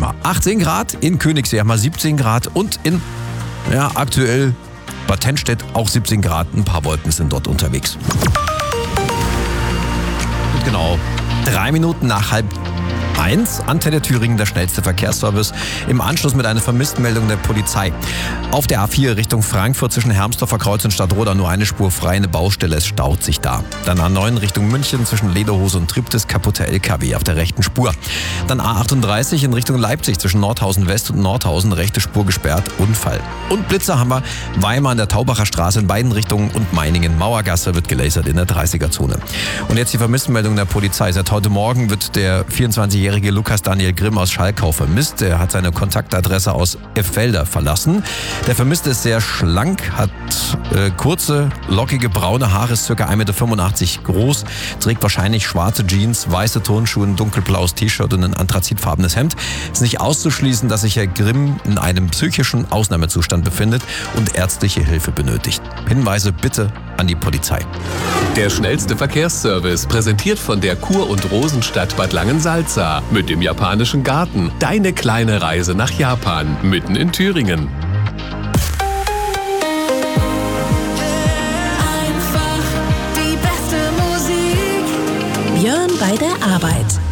Wetter. 18 Grad, in Königssee haben wir 17 Grad und in aktuell Bad Tennstedt auch 17 Grad. Ein paar Wolken sind dort unterwegs. Und genau 3 Minuten nach 12:30, Antenne Thüringen, der schnellste Verkehrsservice. Im Anschluss mit einer Vermisstenmeldung der Polizei. Auf der A4 Richtung Frankfurt zwischen Hermsdorfer Kreuz und Stadtroda nur eine Spur frei, eine Baustelle, es staut sich da. Dann A9 Richtung München zwischen Lederhose und Triptis, kaputter LKW auf der rechten Spur. Dann A38 in Richtung Leipzig zwischen Nordhausen West und Nordhausen, rechte Spur gesperrt, Unfall. Und Blitzer haben wir, Weimar an der Taubacher Straße in beiden Richtungen und Meiningen, Mauergasse wird gelasert in der 30er-Zone. Und jetzt die Vermisstenmeldung der Polizei. Seit heute Morgen wird der 24-jährige Lukas Daniel Grimm aus Schalkau vermisst. Er hat seine Kontaktadresse aus Effelder verlassen. Der Vermisste ist sehr schlank, hat kurze, lockige, braune Haare, ist ca. 1,85 Meter groß, trägt wahrscheinlich schwarze Jeans, weiße Turnschuhe, ein dunkelblaues T-Shirt und ein anthrazitfarbenes Hemd. Es ist nicht auszuschließen, dass sich Herr Grimm in einem psychischen Ausnahmezustand befindet und ärztliche Hilfe benötigt. Hinweise bitte an die Polizei. Der schnellste Verkehrsservice, präsentiert von der Kur- und Rosenstadt Bad Langensalza mit dem japanischen Garten. Deine kleine Reise nach Japan, mitten in Thüringen. Björn bei der Arbeit.